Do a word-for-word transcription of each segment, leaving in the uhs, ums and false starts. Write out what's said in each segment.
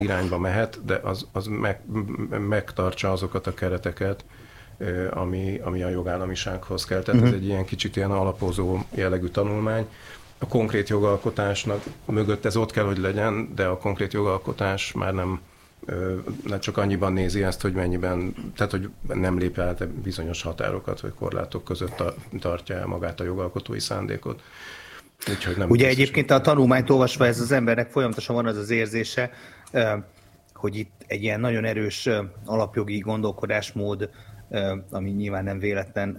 irányba mehet, de az, az meg, megtartsa azokat a kereteket, ami, ami a jogállamisághoz kell. Tehát ez Uh-huh. egy ilyen kicsit ilyen alapozó jellegű tanulmány. A konkrét jogalkotásnak mögött ez ott kell, hogy legyen, de a konkrét jogalkotás már nem, nem csak annyiban nézi ezt, hogy mennyiben, tehát hogy nem lép át bizonyos határokat vagy korlátok között tartja el magát a jogalkotói szándékot. Úgyhogy nem Ugye egyébként a tanulmányt olvasva ez az embernek folyamatosan van az az érzése, hogy itt egy ilyen nagyon erős alapjogi gondolkodásmód, ami nyilván nem véletlen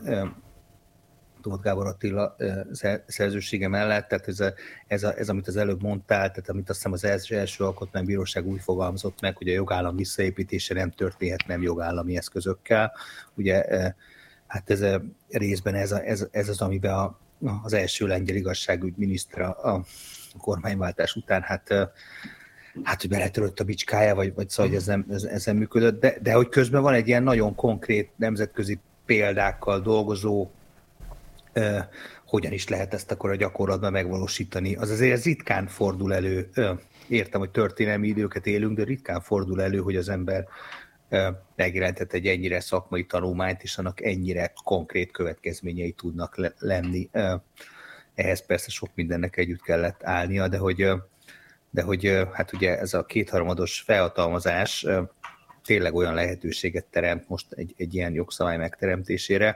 Tóth Gábor Attila szerzősége mellett, tehát ez, a, ez, a, ez amit az előbb mondtál, tehát amit azt hiszem az első, első alkotmánybíróság úgy fogalmazott meg, hogy a jogállam visszaépítése nem történhet nem jogállami eszközökkel. Ugye hát ez a, részben ez, a, ez, ez az, amiben a, az első lengyel igazságügyminiszter a, a kormányváltás után hát hát, hogy beletörött a bicskája, vagy, vagy szóval, hogy ez nem, ez, ez nem működött, de, de hogy közben van egy ilyen nagyon konkrét nemzetközi példákkal dolgozó, eh, hogyan is lehet ezt akkor a gyakorlatban megvalósítani. Az azért ez ritkán fordul elő, eh, értem, hogy történelmi időket élünk, de ritkán fordul elő, hogy az ember eh, megjelentett egy ennyire szakmai tanulmányt, és annak ennyire konkrét következményei tudnak le, lenni. Eh, ehhez persze sok mindennek együtt kellett állnia, de hogy eh, de hogy hát ugye ez a kétharmados felhatalmazás tényleg olyan lehetőséget teremt most egy, egy ilyen jogszabály megteremtésére,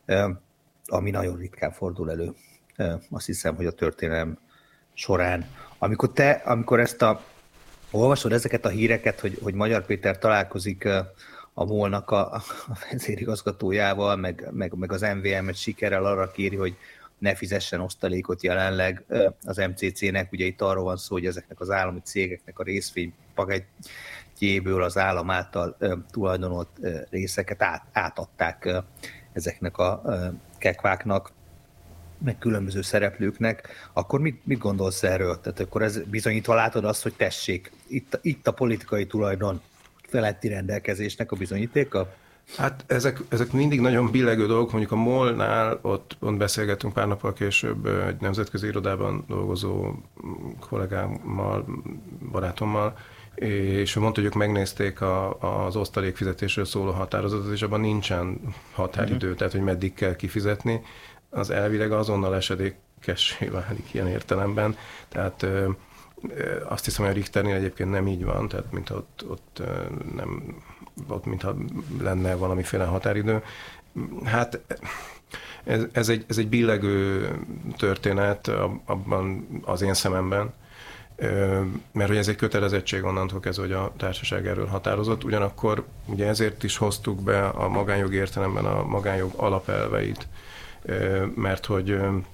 ami nagyon ritkán fordul elő. Azt hiszem, hogy a történelem során. Amikor te, amikor ezt a, olvasod ezeket a híreket, hogy, hogy Magyar Péter találkozik a MOL-nak a, a vezérigazgatójával, meg, meg, meg az em vé em-et sikerrel arra kéri, hogy ne fizessen osztalékot jelenleg az em cé cé-nek. Ugye itt arról van szó, hogy ezeknek az állami cégeknek a részvénypaketjéből az állam által tulajdonolt részeket át, átadták ezeknek a kekváknak, meg különböző szereplőknek. Akkor mit, mit gondolsz erről? Tehát akkor ez bizonyítva látod azt, hogy tessék, itt, itt a politikai tulajdon feletti rendelkezésnek a bizonyítéka? Hát ezek, ezek mindig nagyon billegő dolgok, mondjuk a MOL-nál, ott, ott beszélgettünk pár nappal később egy nemzetközi irodában dolgozó kollégámmal, barátommal, és ő mondta, hogy ők megnézték a, az osztalékfizetésről szóló határozatot, és abban nincsen határidő, uh-huh. tehát hogy meddig kell kifizetni. Az elvileg azonnal esedékessé válik ilyen értelemben, tehát ö, ö, azt hiszem, hogy a Richternél egyébként nem így van, tehát mint ott, ott ö, nem... ott mintha lenne valamiféle határidő. Hát ez, ez, egy, ez egy billegő történet abban az én szememben, mert hogy ez egy kötelezettség onnantól kezdve, hogy a társaság erről határozott. Ugyanakkor ugye ezért is hoztuk be a magánjogi értelemben a magánjog alapelveit, mert hogy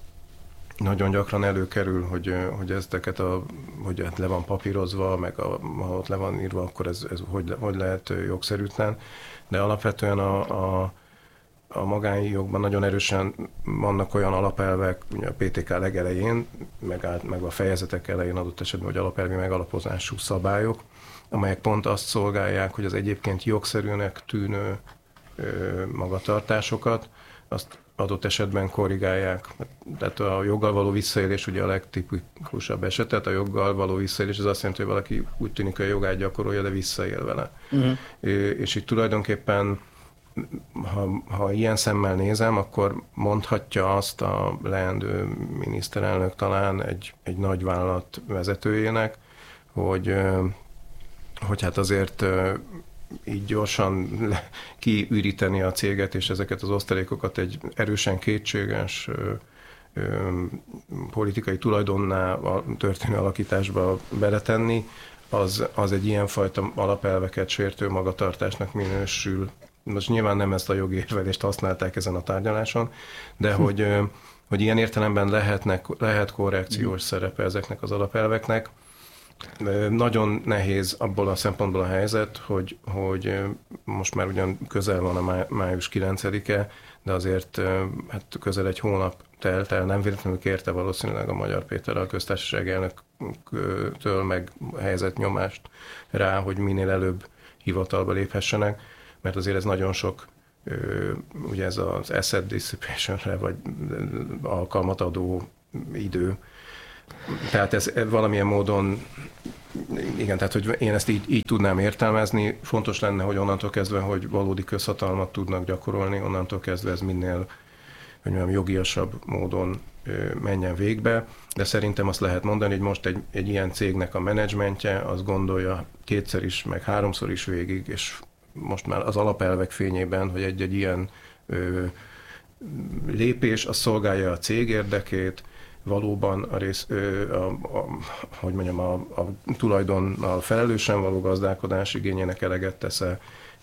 nagyon gyakran előkerül, hogy, hogy ezteket a, hogy hát le van papírozva, meg a, ha ott le van írva, akkor ez, ez hogy, hogy lehet jogszerűtlen. De alapvetően a, a, a magánjogban nagyon erősen vannak olyan alapelvek, ugye a pé té ká legelején, meg, át, meg a fejezetek elején adott esetben, hogy alapelvi megalapozású szabályok, amelyek pont azt szolgálják, hogy az egyébként jogszerűnek tűnő ö, magatartásokat, azt adott esetben korrigálják. Tehát a joggal való visszaélés ugye a legtipikusabb eset, tehát a joggal való visszaélés az azt jelenti, hogy valaki úgy tűnik, hogy a jogát gyakorolja, de visszaél vele. Uh-huh. És itt tulajdonképpen, ha, ha ilyen szemmel nézem, akkor mondhatja azt a leendő miniszterelnök talán egy, egy nagy vállalat vezetőjének, hogy, hogy hát azért így gyorsan kiüríteni a céget, és ezeket az osztalékokat egy erősen kétséges ö, ö, politikai tulajdonná történő alakításba beletenni, az, az egy ilyenfajta alapelveket sértő magatartásnak minősül. Most nyilván nem ezt a jogi érvelést használták ezen a tárgyaláson, de hm. hogy, ö, hogy ilyen értelemben lehetnek, lehet korrekciós hm. szerepe ezeknek az alapelveknek. Nagyon nehéz abból a szempontból a helyzet, hogy, hogy most már ugyan közel van a május kilencedike, de azért hát közel egy hónap telt el, nem véletlenül kérte valószínűleg a Magyar Péter a köztársaság elnöktől meg helyzet nyomást rá, hogy minél előbb hivatalba léphessenek, mert azért ez nagyon sok, ugye ez az asset dissipationre, vagy alkalmat adó idő. Tehát ez valamilyen módon igen, tehát hogy én ezt így, így tudnám értelmezni. Fontos lenne, hogy onnantól kezdve, hogy valódi közhatalmat tudnak gyakorolni, onnantól kezdve ez minél hogy mondjam, jogiasabb módon menjen végbe, de szerintem azt lehet mondani, hogy most egy, egy ilyen cégnek a menedzsmentje azt gondolja kétszer is, meg háromszor is végig, és most már az alapelvek fényében, hogy egy-egy ilyen ö, lépés, az szolgálja a cég érdekét, valóban a rész, ö, a, a, hogy mondjam, a, a tulajdonnal felelősen való gazdálkodás igényének eleget tesz-e,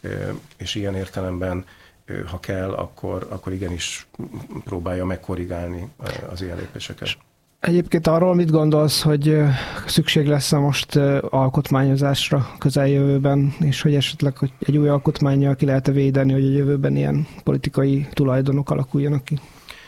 és ilyen értelemben ha kell, akkor, akkor igenis próbálja megkorrigálni az ilyen lépéseket. Egyébként arról mit gondolsz, hogy szükség lesz-e most alkotmányozásra közeljövőben, és hogy esetleg hogy egy új alkotmánnyal ki lehet-e védeni, hogy a jövőben ilyen politikai tulajdonok alakuljanak ki?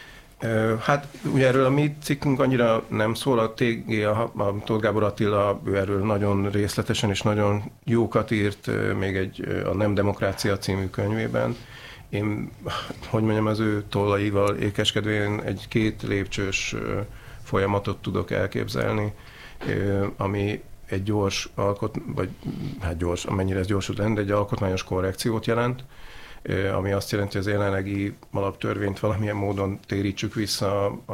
Hát ugye erről a mi cikkünk annyira nem szól, a té gé, a, a Tóth Gábor Attila, ő erről nagyon részletesen és nagyon jókat írt még egy a Nem Demokrácia című könyvében. Én, hogy mondjam, az ő tollaival ékeskedvén egy két lépcsős folyamatot tudok elképzelni, ami egy gyors alkot, vagy hát gyors, amennyire ez gyors lenne, egy alkotmányos korrekciót jelent, ami azt jelenti, hogy az jelenlegi alaptörvényt valamilyen módon térítsük vissza a,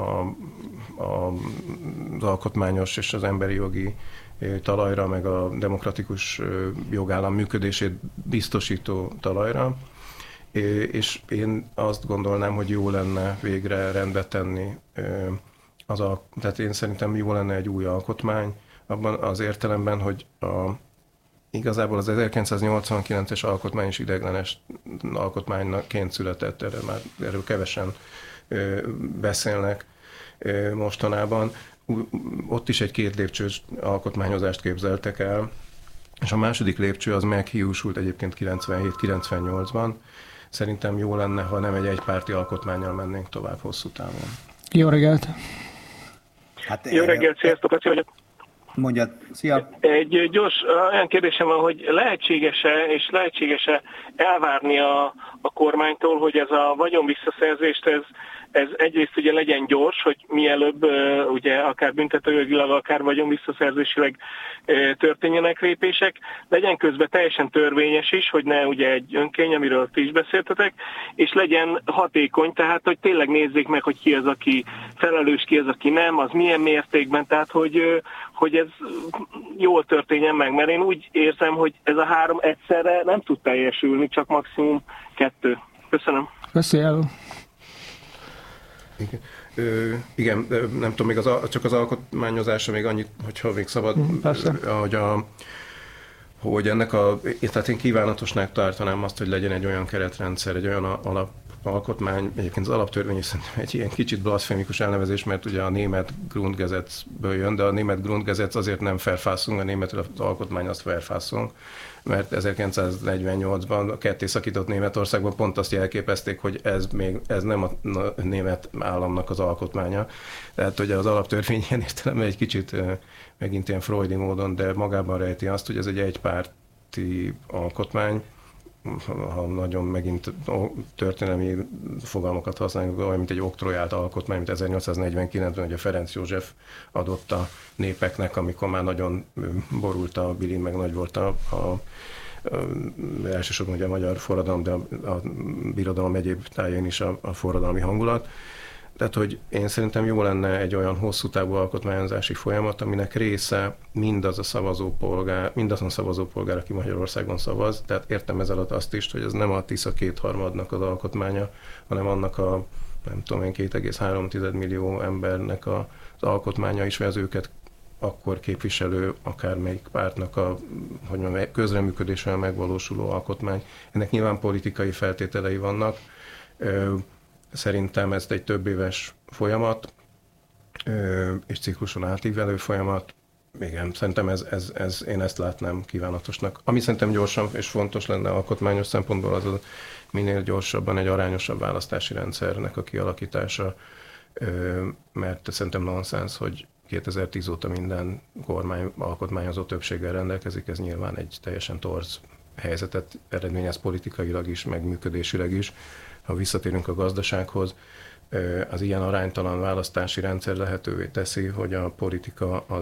a, az alkotmányos és az emberi jogi talajra, meg a demokratikus jogállam működését biztosító talajra. És én azt gondolnám, hogy jó lenne végre rendbe tenni az a, tehát én szerintem jó lenne egy új alkotmány, abban az értelemben, hogy a, igazából az ezerkilencszáznyolcvankilences alkotmány is ideiglenes alkotmányként született, erről már erről kevesen beszélnek mostanában. Ott is egy két lépcsős alkotmányozást képzeltek el, és a második lépcső az meghiúsult egyébként kilencvenhét kilencvennyolcban. Szerintem jó lenne, ha nem egy egypárti alkotmánnyal mennénk tovább hosszú távon. Jó reggelt! Hát, Jó reggelt, sziasztok, Laci vagyok. Mondjad, szia! Egy gyors olyan kérdésem van, hogy lehetséges-e és lehetséges-e elvárni a, a kormánytól, hogy ez a vagyonvisszaszerzést, ez, ez egyrészt ugye legyen gyors, hogy mielőbb ugye akár büntetőjogilag, akár vagyonvisszaszerzésileg történjenek lépések, legyen közben teljesen törvényes is, hogy ne ugye egy önkény, amiről ti is beszéltetek, és legyen hatékony, tehát hogy tényleg nézzék meg, hogy ki az, aki felelős, ki az, aki nem, az milyen mértékben, tehát hogy, hogy ez jól történjen meg, mert én úgy érzem, hogy ez a három egyszerre nem tud teljesülni, csak maximum kettő. Köszönöm. Köszönöm. Igen. Ö, igen, nem tudom, még az, csak az alkotmányozásra még annyit, hogyha még szabad, Persze. hogy, a, hogy ennek a, tehát én kívánatosnak tartanám azt, hogy legyen egy olyan keretrendszer, egy olyan alap, alkotmány, egyébként az alaptörvény is szerintem egy ilyen kicsit blaszfémikus elnevezés, mert ugye a német Grundgesetzből jön, de a német Grundgesetz azért nem Verfassung, a német az alkotmány az Verfassung, mert ezerkilencszáznegyvennyolcban a ketté szakított Németországban pont azt jelképezték, hogy ez még ez nem a német államnak az alkotmánya. Tehát ugye az alaptörvény ilyen értelemben egy kicsit megint ilyen freudi módon, de magában rejti azt, hogy ez egy egypárti alkotmány, ha nagyon megint történelmi fogalmakat használjuk, olyan, mint egy oktrojált alkotmány, mint ezernyolcszáznegyvenkilencben, hogy a Ferenc József adott a népeknek, amikor már nagyon borult a bilin, meg nagy volt a, a, a elsősorban ugye a magyar forradalom, de a, a birodalom egyéb tájén is a, a forradalmi hangulat. Tehát, hogy én szerintem jó lenne egy olyan hosszú távú alkotmányozási folyamat, aminek része mindaz a szavazópolgár, mindazon szavazópolgár, aki Magyarországon szavaz. Tehát értem ez alatt azt is, hogy ez nem a Tisza kétharmadnak az alkotmánya, hanem annak a, nem tudom én, két egész három millió embernek az alkotmánya is, vagy az őket akkor képviselő akármelyik pártnak a hogy mondjam, közreműködéssel megvalósuló alkotmány. Ennek nyilván politikai feltételei vannak. Szerintem ez egy több éves folyamat, és cikluson átívelő folyamat. Igen, szerintem ez, ez, ez, én ezt látnám kívánatosnak. Ami szerintem gyorsan és fontos lenne alkotmányos szempontból, az, az minél gyorsabban egy arányosabb választási rendszernek a kialakítása, mert szerintem nonsens, hogy kétezer-tíz óta minden kormány alkotmányozó többséggel rendelkezik, ez nyilván egy teljesen torz helyzetet eredményez politikailag is, meg működésileg is. Ha visszatérünk a gazdasághoz, az ilyen aránytalan választási rendszer lehetővé teszi, hogy a politika az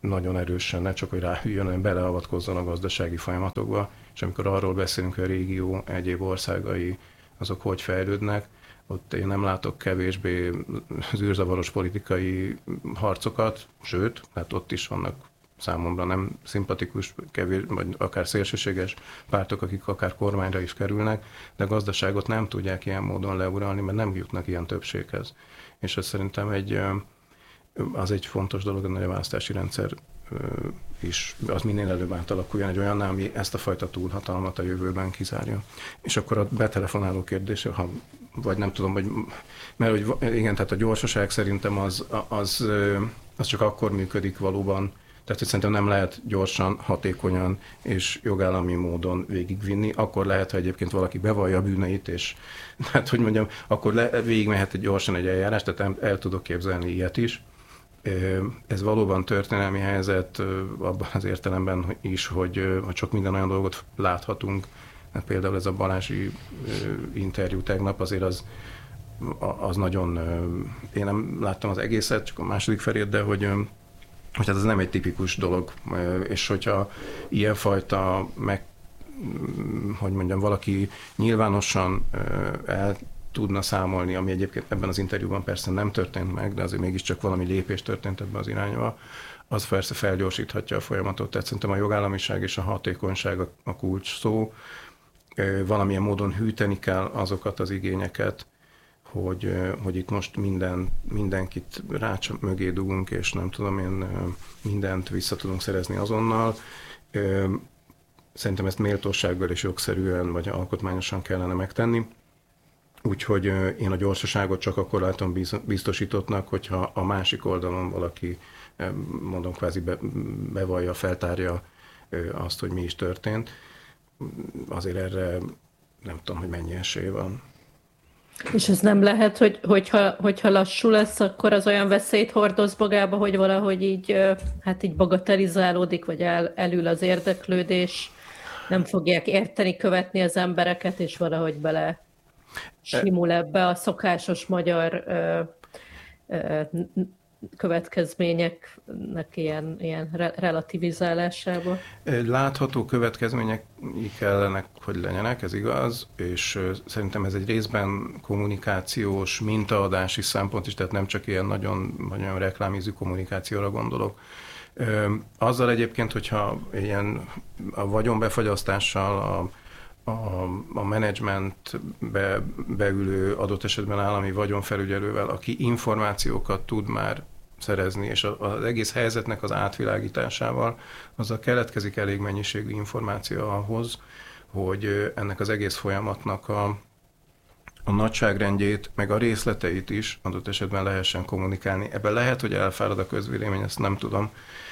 nagyon erősen, ne csak hogy ráhűljön, hanem beleavatkozzon a gazdasági folyamatokba, és amikor arról beszélünk, hogy a régió egyéb országai, azok hogy fejlődnek, ott én nem látok kevésbé zűrzavaros politikai harcokat, sőt, hát ott is vannak számomra nem szimpatikus, kevés, vagy akár szélsőséges pártok, akik akár kormányra is kerülnek, de a gazdaságot nem tudják ilyen módon leuralni, mert nem jutnak ilyen többséghez. És ez szerintem egy, az egy fontos dolog, hogy a választási rendszer is, az minél előbb átalakuljon egy olyan, ami ezt a fajta túlhatalmat a jövőben kizárja. És akkor a betelefonáló kérdés, ha, vagy nem tudom, hogy, mert hogy igen, tehát a gyorsaság szerintem az, az, az csak akkor működik valóban, tehát hogy szerintem nem lehet gyorsan, hatékonyan és jogállami módon végigvinni. Akkor lehet, ha egyébként valaki bevallja a bűneit, és hát hogy mondjam, akkor le, végigmehet egy gyorsan egy eljárás, tehát el, el tudok képzelni ilyet is. Ez valóban történelmi helyzet abban az értelemben is, hogy, hogy sok minden olyan dolgot láthatunk. Hát például ez a Balázsi interjú tegnap azért az, az nagyon, én nem láttam az egészet, csak a második felét, de hogy hogy ez nem egy tipikus dolog, és hogyha ilyenfajta meg, hogy mondjam, valaki nyilvánosan el tudna számolni, ami egyébként ebben az interjúban persze nem történt meg, de azért mégiscsak valami lépés történt ebben az irányba, az persze felgyorsíthatja a folyamatot. Tehát szerintem a jogállamiság és a hatékonyság a, a kulcs szó. Valamilyen módon hűteni kell azokat az igényeket, hogy, hogy itt most minden, mindenkit rács mögé dugunk, és nem tudom én, mindent vissza tudunk szerezni azonnal. Szerintem ezt méltósággal és jogszerűen, vagy alkotmányosan kellene megtenni. Úgyhogy én a gyorsaságot csak akkor látom biztosítottnak, hogyha a másik oldalon valaki, mondom, kvázi be, bevallja, feltárja azt, hogy mi is történt. Azért erre nem tudom, hogy mennyi esély van. És ez nem lehet, hogy, hogyha, hogyha lassú lesz, akkor az olyan veszélyt hordoz magába, hogy valahogy így, hát így bagatelizálódik, vagy el, elül az érdeklődés, nem fogják érteni, követni az embereket, és valahogy bele simul ebbe a szokásos magyar ö, ö, következményeknek ilyen, ilyen relativizálásába. Látható következmények kellenek, hogy legyenek, ez igaz, és szerintem ez egy részben kommunikációs, mintaadási szempont is, tehát nem csak ilyen nagyon, nagyon reklámízű kommunikációra gondolok. Azzal egyébként, hogyha ilyen a vagyonbefagyasztással, a a, a menedzsmentbe beülő adott esetben állami vagyonfelügyelővel, aki információkat tud már szerezni, és az egész helyzetnek az átvilágításával, azzal keletkezik elég mennyiségű információ ahhoz, hogy ennek az egész folyamatnak a, a nagyságrendjét, meg a részleteit is adott esetben lehessen kommunikálni. Ebben lehet, hogy elfárad a közvélemény, ezt nem tudom.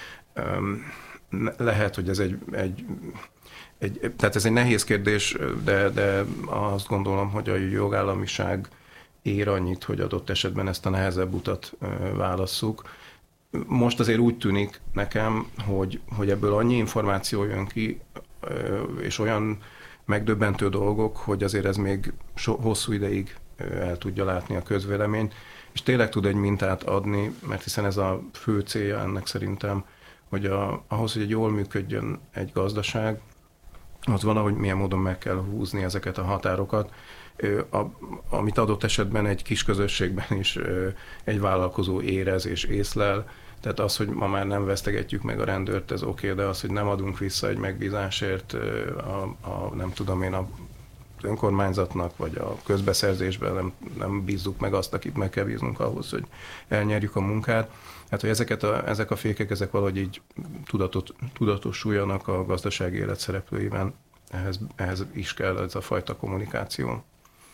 Lehet, hogy ez egy, egy Egy, tehát ez egy nehéz kérdés, de, de azt gondolom, hogy a jogállamiság ér annyit, hogy adott esetben ezt a nehezebb utat válasszuk. Most azért úgy tűnik nekem, hogy, hogy ebből annyi információ jön ki, és olyan megdöbbentő dolgok, hogy azért ez még so, hosszú ideig el tudja látni a közvéleményt, és tényleg tud egy mintát adni, mert hiszen ez a fő célja ennek szerintem, hogy a, ahhoz, hogy egy jól működjön egy gazdaság, az valahogy milyen módon meg kell húzni ezeket a határokat, a, amit adott esetben egy kis közösségben is egy vállalkozó érez és észlel. Tehát az, hogy ma már nem vesztegetjük meg a rendőrt, ez oké, okay, de az, hogy nem adunk vissza egy megbízásért a, a nem tudom én, a önkormányzatnak, vagy a közbeszerzésben nem, nem bízzuk meg azt, akit meg kell bíznunk ahhoz, hogy elnyerjük a munkát. Hát, hogy ezeket a, ezek a fékek, ezek valahogy így tudatot, tudatosuljanak a gazdasági élet szereplőiben, ehhez, ehhez is kell ez a fajta kommunikáció.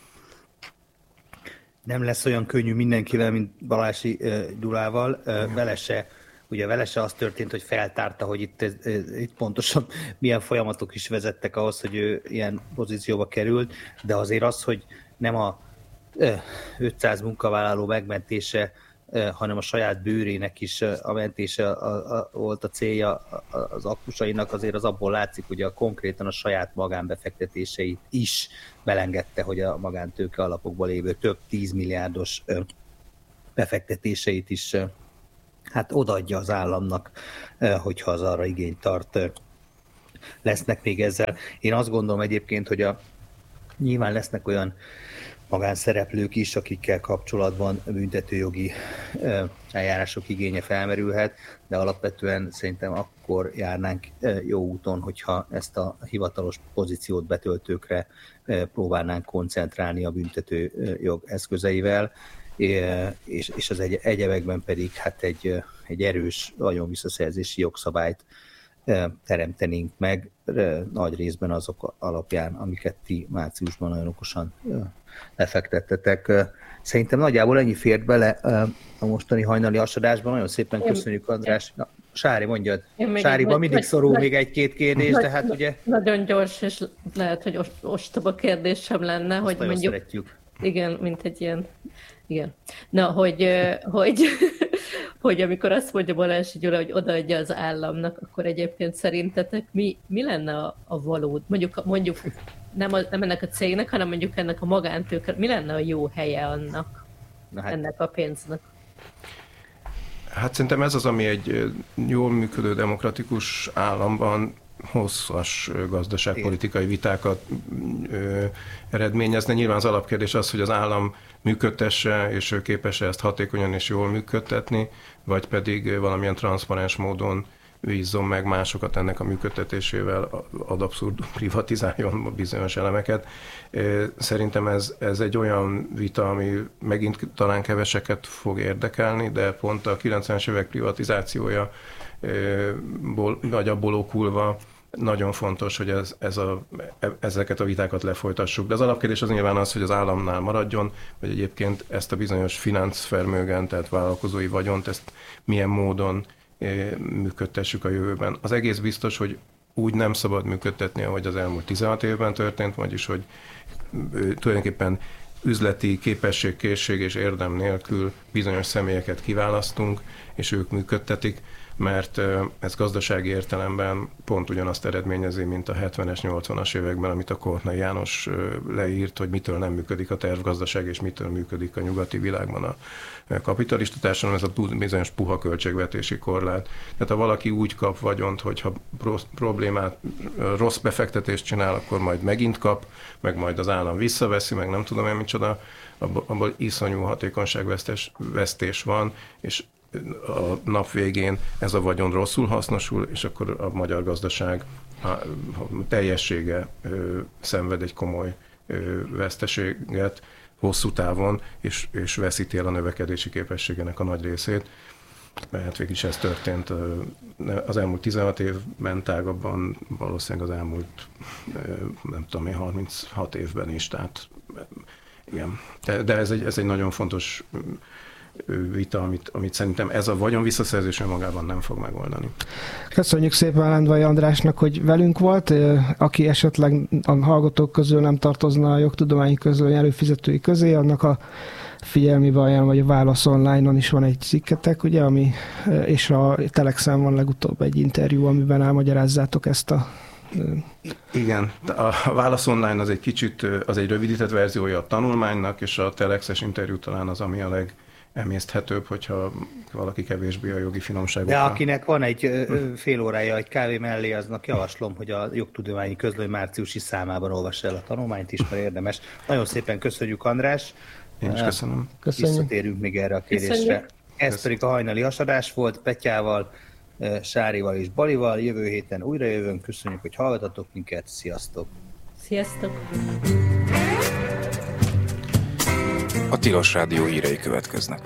Nem lesz olyan könnyű mindenkivel, mint Balási uh, Gyulával. Uh, vele se, ugye vele se az történt, hogy feltárta, hogy itt, ez, ez, itt pontosan milyen folyamatok is vezettek ahhoz, hogy ő ilyen pozícióba került, de azért az, hogy nem a uh, ötszáz munkavállaló megmentése, hanem a saját bőrének is a mentése a, a, volt a célja az aktusainak, azért az abból látszik, hogy a konkrétan a saját magánbefektetéseit is belengedte, hogy a magántőke alapokban lévő több tízmilliárdos befektetéseit is hát odaadja az államnak, hogyha az arra igényt tart. Lesznek még ezzel. Én azt gondolom egyébként, hogy a, nyilván lesznek olyan magánszereplők is, akikkel kapcsolatban büntetőjogi eljárások igénye felmerülhet, de alapvetően szerintem akkor járnánk jó úton, hogyha ezt a hivatalos pozíciót betöltőkre próbálnánk koncentrálni a büntetőjog eszközeivel, és, és az egy, egyebekben pedig hát egy, egy erős vagyonvisszaszerzési jogszabályt teremtenénk meg, nagy részben azok alapján, amiket ti márciusban nagyon okosan lefektettetek. Szerintem nagyjából ennyi fért bele a mostani hajnali asadásban. Nagyon szépen köszönjük, András. Na, Sári, mondjad. Sáriban mindig nagy, szorul nagy, még egy-két kérdés, nagy, de hát ugye... Nagyon gyors, és lehet, hogy ostoba kérdés sem lenne, azt hogy mondjuk... szeretjük. Igen, mint egy ilyen... Igen. Na, hogy, hogy, hogy amikor azt mondja Balási Gyula, hogy odaadja az államnak, akkor egyébként szerintetek mi, mi lenne a, a valód? Mondjuk, mondjuk nem, a, nem ennek a cégnek, hanem mondjuk ennek a magántőkre, mi lenne a jó helye annak, Na hát. ennek a pénznek? Hát szerintem ez az, ami egy jól működő demokratikus államban hosszas gazdaságpolitikai vitákat ö, eredményezne. Nyilván az alapkérdés az, hogy az állam működtesse, és ő képes ezt hatékonyan és jól működtetni, vagy pedig valamilyen transzparens módon bízzon meg másokat ennek a működtetésével, ad abszurd privatizáljon bizonyos elemeket. Szerintem ez, ez egy olyan vita, ami megint talán keveseket fog érdekelni, de pont a kilencvenes évek privatizációja vagy abból okulva nagyon fontos, hogy ez, ez a, ezeket a vitákat lefolytassuk. De az alapkérdés az nyilván az, hogy az államnál maradjon, vagy egyébként ezt a bizonyos finanszvermögen, tehát vállalkozói vagyont, ezt milyen módon működtessük a jövőben. Az egész biztos, hogy úgy nem szabad működtetni, ahogy az elmúlt tizenhat évben történt, vagyis, hogy tulajdonképpen üzleti képesség, készség és érdem nélkül bizonyos személyeket kiválasztunk, és ők működtetik, mert ez gazdasági értelemben pont ugyanazt eredményezi, mint a hetvenes, nyolcvanas években, amit a Kortnai János leírt, hogy mitől nem működik a tervgazdaság, és mitől működik a nyugati világban a kapitalista társadalom, ez a bizonyos puha költségvetési korlát. Tehát ha valaki úgy kap vagyont, hogyha problémát, rossz befektetést csinál, akkor majd megint kap, meg majd az állam visszaveszi, meg nem tudom én micsoda, abból, abból iszonyú hatékonyságvesztés vesztés van, és a nap végén ez a vagyon rosszul hasznosul, és akkor a magyar gazdaság a teljessége ö, szenved egy komoly ö, veszteséget hosszú távon, és, és veszíti el a növekedési képességének a nagy részét. Mert végig is ez történt az elmúlt tizenhat évben, tágabban valószínűleg az elmúlt nem tudom én, harminchat évben is. Tehát igen. De, de ez, egy, ez egy nagyon fontos vita, amit, amit szerintem ez a vagyon visszaszerzés önmagában nem fog megoldani. Köszönjük szépen Lendvai Andrásnak, hogy velünk volt. Aki esetleg a hallgatók közül nem tartozna a jogtudományi közlöny előfizetői közé, annak a figyelmébe ajánlom, vagy a Válasz Online-on is van egy cikketek, ugye, ami, és a Telexen van legutóbb egy interjú, amiben elmagyarázzátok ezt a... Igen, a Válasz Online az egy kicsit, az egy rövidített verziója a tanulmánynak, és a Telexes interjú talán az, ami a leg emészthetőbb, hogyha valaki kevésbé a jogi finomságokra. De akinek van egy fél órája egy kávé mellé, aznak javaslom, hogy a jogtudományi közlöny márciusi számában olvassa el a tanulmányt is, mert érdemes. Nagyon szépen köszönjük, András. Én is köszönöm. Köszönjük. Visszatérünk még erre a kérdésre. Köszönjük. Ez pedig a hajnali hasadás volt Petyával, Sárival és Balival. Jövő héten újra jövünk. Köszönjük, hogy hallgatatok minket. Sziasztok! Sziasztok! A Tilos Rádió hírei következnek.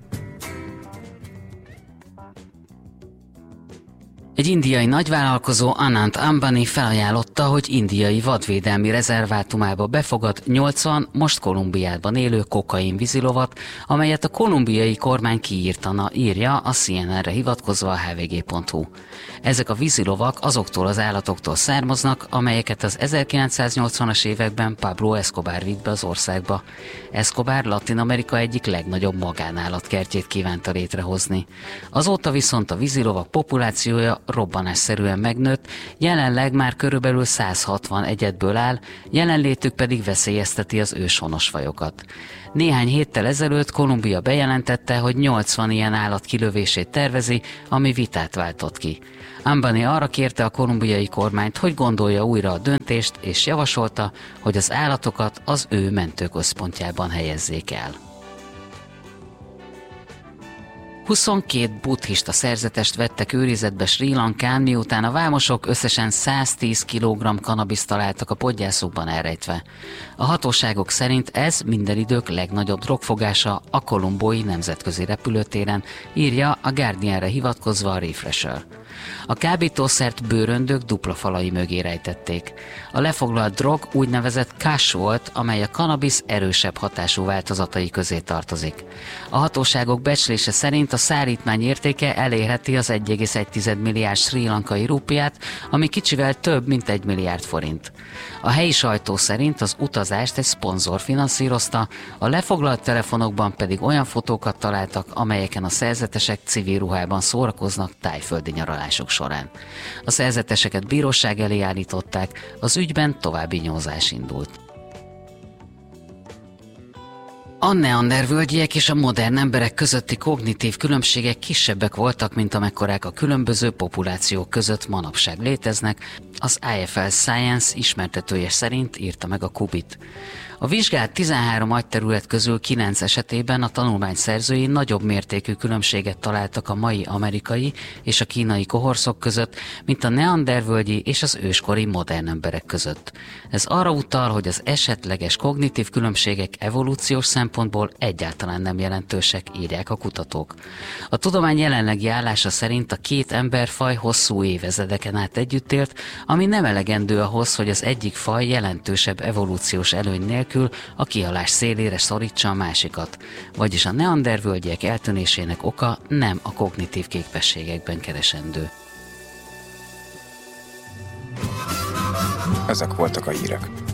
Egy indiai nagyvállalkozó, Anant Ambani felajánlotta, hogy indiai vadvédelmi rezervátumába befogad nyolcvan most Kolumbiában élő kokain vízilovat, amelyet a kolumbiai kormány kiírtana, írja a cé en en-re hivatkozva a há vé gé pont hú. Ezek a vízilovak azoktól az állatoktól származnak, amelyeket az ezerkilencszáznyolcvanas években Pablo Escobar vitt be az országba. Escobar Latin Amerika egyik legnagyobb magánállatkertjét kívánta létrehozni. Azóta viszont a vízilovak populációja robbanásszerűen megnőtt, jelenleg már körülbelül száz hatvan egyedből áll, jelenlétük pedig veszélyezteti az őshonos fajokat. Néhány héttel ezelőtt Kolumbia bejelentette, hogy nyolcvan ilyen állat kilövését tervezi, ami vitát váltott ki. Ambani arra kérte a kolumbiai kormányt, hogy gondolja újra a döntést, és javasolta, hogy az állatokat az ő mentőközpontjában helyezzék el. huszonkét buddhista szerzetest vettek őrizetbe Srí Lankán, miután a vámosok összesen száztíz kilogramm kanabiszt találtak a podgyászukban elrejtve. A hatóságok szerint ez minden idők legnagyobb drogfogása a kolumbói nemzetközi repülőtéren, írja a Guardianre hivatkozva a Refresher. A kábítószert bőröndök dupla falai mögé rejtették. A lefoglalt drog úgynevezett cash volt, amely a kannabisz erősebb hatású változatai közé tartozik. A hatóságok becslése szerint a szállítmány értéke elérheti az egy egész egy milliárd srí lankai rúpiát, ami kicsivel több, mint egy milliárd forint. A helyi sajtó szerint az utazást egy szponzor finanszírozta, a lefoglalt telefonokban pedig olyan fotókat találtak, amelyeken a szerzetesek civil ruhában szórakoznak tájföldi nyaralások során. A szerzeteseket bíróság elé állították, az ügyben további nyomozás indult. A neandervölgyiek és a modern emberek közötti kognitív különbségek kisebbek voltak, mint amekkorák a különböző populációk között manapság léteznek, az I F L Science ismertetője szerint írta meg a Kubit. A vizsgált tizenhárom agyterület közül kilenc esetében a tanulmány szerzői nagyobb mértékű különbséget találtak a mai amerikai és a kínai kohorszok között, mint a neandervölgyi és az őskori modern emberek között. Ez arra utal, hogy az esetleges kognitív különbségek evolúciós szempontból egyáltalán nem jelentősek, írják a kutatók. A tudomány jelenlegi állása szerint a két emberfaj hosszú évezredeken át együtt élt, ami nem elegendő ahhoz, hogy az egyik faj jelentősebb evolúciós előny nélkül a kihalás szélére szorítsa a másikat, vagyis a neandervölgyiek eltűnésének oka nem a kognitív képességekben keresendő. Ezek voltak a hírek.